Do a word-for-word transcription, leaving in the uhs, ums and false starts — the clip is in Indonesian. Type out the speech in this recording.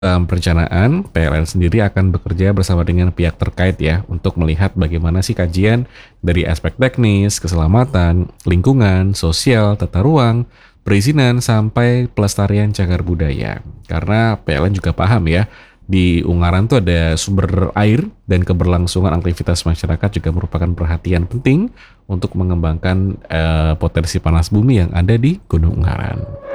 Dalam perencanaan, P L N sendiri akan bekerja bersama dengan pihak terkait ya untuk melihat bagaimana sih kajian dari aspek teknis, keselamatan, lingkungan, sosial, tata ruang, perizinan sampai pelestarian cagar budaya. Karena P L N juga paham ya, di Ungaran tuh ada sumber air dan keberlangsungan aktivitas masyarakat juga merupakan perhatian penting untuk mengembangkan eh, potensi panas bumi yang ada di Gunung Ungaran.